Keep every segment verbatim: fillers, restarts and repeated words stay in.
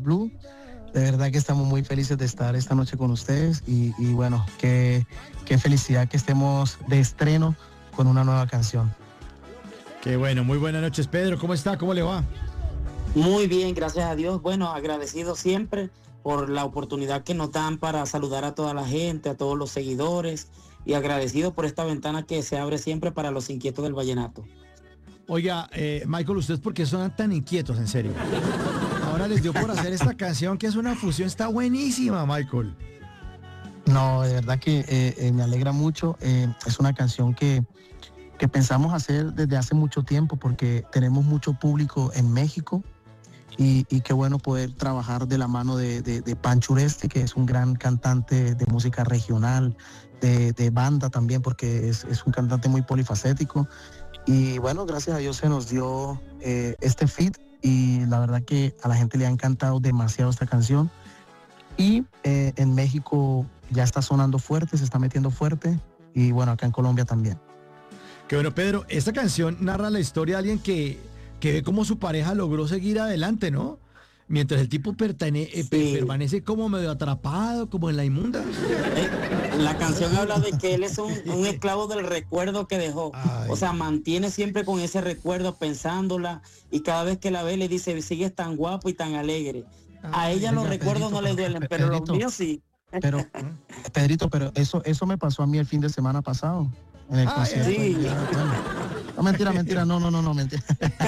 Blue. De verdad que estamos muy felices de estar esta noche con ustedes y, y bueno, qué, qué felicidad que estemos de estreno con una nueva canción. Qué bueno, muy buenas noches, Pedro. ¿Cómo está? ¿Cómo le va? Muy bien, gracias a Dios. Bueno, agradecido siempre por la oportunidad que nos dan para saludar a toda la gente, a todos los seguidores y agradecido por esta ventana que se abre siempre para los inquietos del vallenato. Oiga, eh, Michael, ¿ustedes por qué son tan inquietos, en serio? Ahora les dio por hacer esta canción que es una fusión, está buenísima, Michael. No, de verdad que eh, eh, me alegra mucho. Eh, es una canción que, que pensamos hacer desde hace mucho tiempo porque tenemos mucho público en México y, y qué bueno poder trabajar de la mano de, de, de Pancho Uresti, que es un gran cantante de música regional, de, de banda también, porque es, es un cantante muy polifacético. Y bueno, gracias a Dios se nos dio eh, este feat y la verdad que a la gente le ha encantado demasiado esta canción. Y eh, en México ya está sonando fuerte, se está metiendo fuerte y bueno, acá en Colombia también. Qué bueno, Pedro, esta canción narra la historia de alguien que, que ve cómo su pareja logró seguir adelante, ¿no? Mientras el tipo pertane- eh, Sí. permanece como medio atrapado, como en la inmunda. Eh, La canción habla de que él es un, un esclavo del recuerdo que dejó. Ay. O sea, mantiene siempre con ese recuerdo, pensándola, y cada vez que la ve le dice, sigues tan guapo y tan alegre. A Ay, ella los oiga, recuerdos Pedrito, no le duelen, pero los Pedrito. míos sí. Pero, Pedrito, pero eso, eso me pasó a mí el fin de semana pasado, en el Ay, concierto. sí. Bueno, no, mentira, mentira, no, no, no, no, mentira.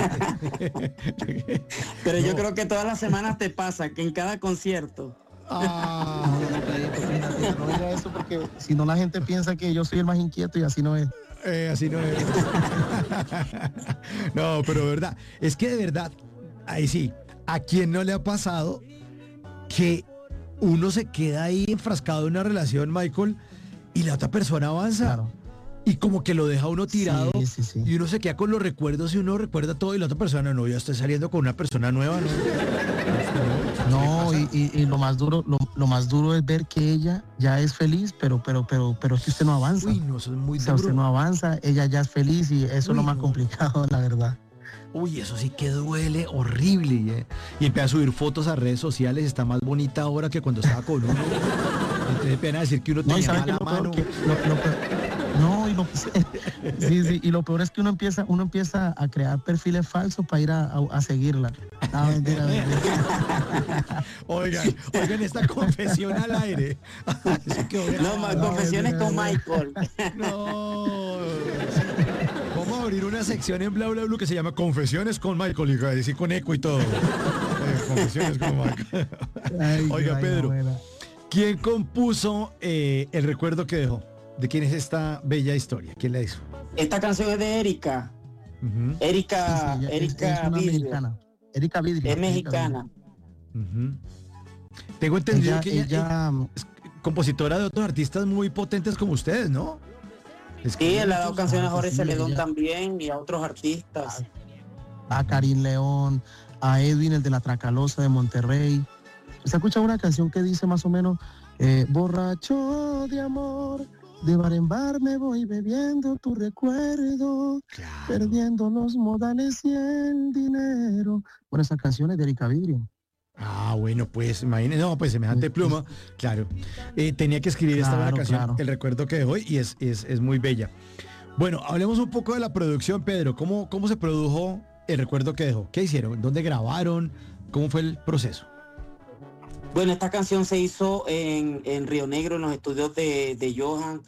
Pero yo No. creo que todas las semanas te pasa, que en cada concierto. Ah, No, no, Pedrito, fíjate, no diga eso porque si no la gente piensa que yo soy el más inquieto y así no es. eh, así no es. No, pero de verdad, es que de verdad, ahí sí, ¿a quién no le ha pasado que uno se queda ahí enfrascado en una relación, Michael, y la otra persona avanza? Claro. Y como que lo deja uno tirado Sí, sí, sí. y uno se queda con los recuerdos y uno recuerda todo y la otra persona no, ya estoy saliendo con una persona nueva, ¿no? No, y, y, y lo más duro, lo, lo más duro es ver que ella ya es feliz, pero, pero, pero, pero es que usted no avanza. Uy, no, eso es muy O sea, usted duro. no avanza, ella ya es feliz y eso Uy, es lo más no. complicado, la verdad. Uy, eso sí que duele, horrible. ¿eh? Y empieza a subir fotos a redes sociales, está más bonita ahora que cuando estaba con uno. No te da pena decir que uno No, y tenía ¿sabe qué mala es lo peor? mano. Que, lo, lo peor- no, y lo, sí, sí, y lo peor es que uno empieza, uno empieza a crear perfiles falsos para ir a, a, a seguirla. No, mentira, mentira. Oigan, oigan esta confesión al aire. Eso quedó No, grabado. ma- no, confesiones mentira, con mentira. Michael. No. Vamos a abrir una sección en Bla Bla Blue que se llama Confesiones con Michael, y decir con eco y todo. Eh, confesiones con Michael. Ay, Oiga, ay, Pedro, abuela. ¿quién compuso eh, el recuerdo que dejó? ¿De quién es esta bella historia? ¿Quién la hizo? Esta canción es de Erika. Ujú, Erika, Sí, sí, ella es, Erika es una Vidrio. mexicana. Erika Vidrio. Es Erika mexicana. ujú. Tengo entendido Ella, que ella, ella, es compositora de otros artistas muy potentes como ustedes, ¿no? Sí, Escribe él ha dado muchos- canciones a claro que Jorge sí, Celedón ella- también y a otros artistas. a Karim León, a Edwin, el de la Tracalosa de Monterrey. ¿Se ha escuchado una canción que dice más o menos, eh, borracho de amor, de bar en bar me voy bebiendo tu recuerdo, Claro. perdiendo los modales y el dinero? Bueno, esa canción es de Erika Vidrio. Ah, bueno, pues imagínense, no, pues semejante pluma, claro. Eh, tenía que escribir esta buena Claro, canción, claro. el recuerdo que dejó, y es, es, es muy bella. Bueno, hablemos un poco de la producción, Pedro. ¿Cómo, cómo se produjo el recuerdo que dejó? ¿Qué hicieron? ¿Dónde grabaron? ¿Cómo fue el proceso? Bueno, esta canción se hizo en, en Río Negro, en los estudios de, de Johan,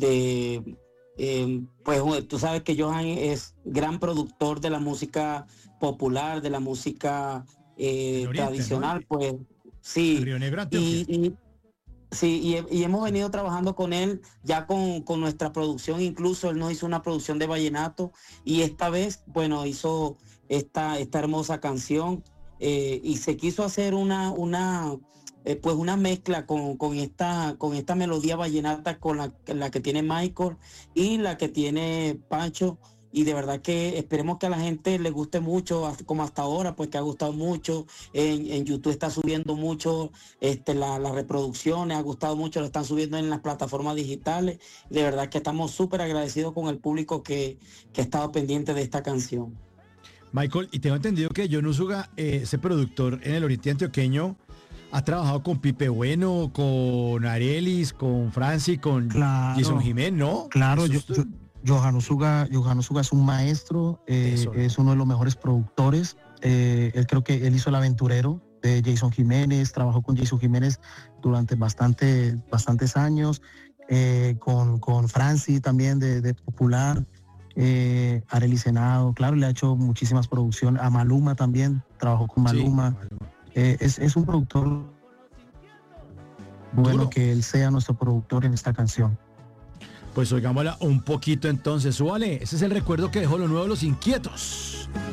de eh, pues tú sabes que Johan es gran productor de la música popular, de la música eh, Del Oriente, tradicional, ¿no? pues sí. En Río Negro, Antioquia. Y, y- sí, y, he- y hemos venido trabajando con él ya con, con nuestra producción, incluso él nos hizo una producción de vallenato y esta vez, bueno, hizo esta, esta hermosa canción eh, y se quiso hacer una, una eh, pues una mezcla con, con esta, con esta melodía vallenata con la, la que tiene Michael y la que tiene Pancho. Y de verdad que esperemos que a la gente le guste mucho, hasta- como hasta ahora, pues que ha gustado mucho. En, en YouTube está subiendo mucho este, la- las reproducciones, ha gustado mucho, lo están subiendo en las plataformas digitales. De verdad que estamos súper agradecidos con el público que, que ha estado pendiente de esta canción. Michael, y tengo entendido que John Usuga, eh, ese productor en el Oriente Antioqueño, ha trabajado con Pipe Bueno, con Arelis, con Franci, con Claro. Jason Jiménez, ¿no? Claro, yo, Eso es- yo, Johan Usuga, Johan Usuga es un maestro, eh, Eso. es uno de los mejores productores. Eh, él creo que él hizo El Aventurero de Jason Jiménez, trabajó con Jason Jiménez durante bastante, bastantes años, eh, con, con Franci también de, de Popular, eh, Arely Senado, claro, le ha hecho muchísimas producciones, a Maluma también, trabajó con Maluma. Sí. Eh, es, es un productor bueno Duro. que él sea nuestro productor en esta canción. Pues oigámosla un poquito entonces. Súbale, ese es el recuerdo que dejó lo nuevo de Los Inquietos.